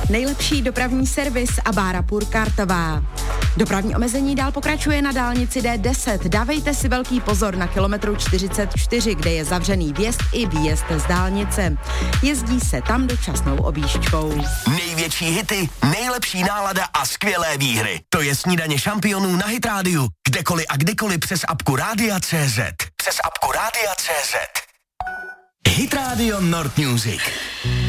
Nejlepší dopravní servis a Bára Purkartová. Dopravní omezení dál pokračuje na dálnici D10. Dávejte si velký pozor na kilometru 44, kde je zavřený vjezd i výjezd z dálnice. Jezdí se tam dočasnou objížďkou. Největší hity, nejlepší nálada a skvělé výhry. To je Snídaně šampionů na Hit Radio. Kdekoliv a kdykoliv přes apku Rádia.cz. Přes apku Rádia.cz. Hit Radio Nord Music.